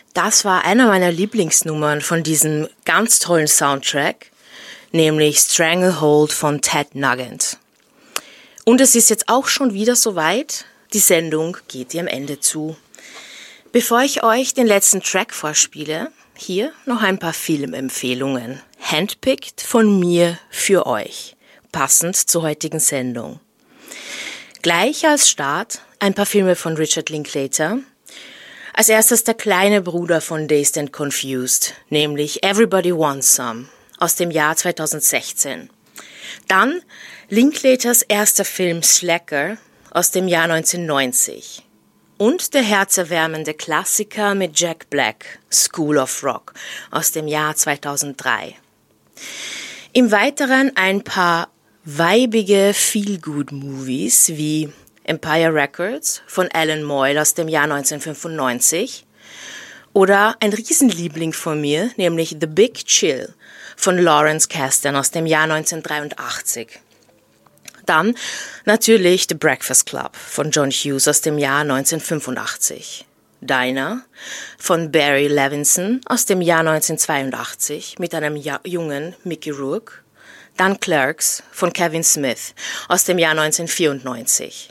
Das war einer meiner Lieblingsnummern von diesem ganz tollen Soundtrack, nämlich Stranglehold von Ted Nugent. Und es ist jetzt auch schon wieder soweit, die Sendung geht ihrem Ende zu. Bevor ich euch den letzten Track vorspiele, hier noch ein paar Filmempfehlungen, handpicked von mir für euch, passend zur heutigen Sendung. Gleich als Start ein paar Filme von Richard Linklater. Als erstes der kleine Bruder von Dazed and Confused, nämlich Everybody Wants Some aus dem Jahr 2016. Dann Linklaters erster Film Slacker aus dem Jahr 1990. Und der herzerwärmende Klassiker mit Jack Black, School of Rock aus dem Jahr 2003. Im Weiteren ein paar weibige Feel-Good-Movies wie Empire Records von Alan Moyle aus dem Jahr 1995 oder ein Riesenliebling von mir, nämlich The Big Chill von Lawrence Kasdan aus dem Jahr 1983. Dann natürlich The Breakfast Club von John Hughes aus dem Jahr 1985. Dinah von Barry Levinson aus dem Jahr 1982 mit einem jungen Mickey Rourke. Dann Clerks von Kevin Smith aus dem Jahr 1994.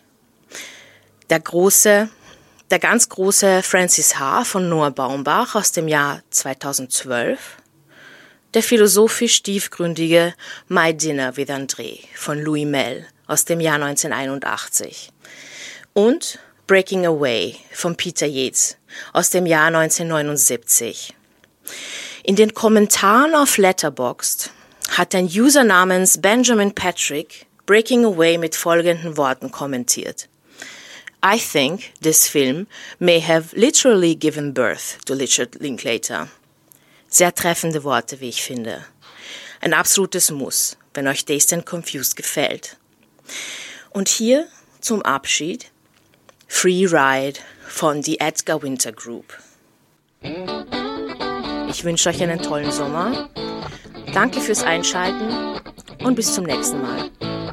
Der ganz große Francis H. von Noah Baumbach aus dem Jahr 2012. Der philosophisch tiefgründige My Dinner with André von Louis Malle aus dem Jahr 1981. Und Breaking Away von Peter Yates aus dem Jahr 1979. In den Kommentaren auf Letterboxd hat ein User namens Benjamin Patrick Breaking Away mit folgenden Worten kommentiert. I think this film may have literally given birth to Richard Linklater. Sehr treffende Worte, wie ich finde. Ein absolutes Muss, wenn euch Dazed and Confused gefällt. Und hier zum Abschied Free Ride von The Edgar Winter Group. Ich wünsche euch einen tollen Sommer. Danke fürs Einschalten und bis zum nächsten Mal.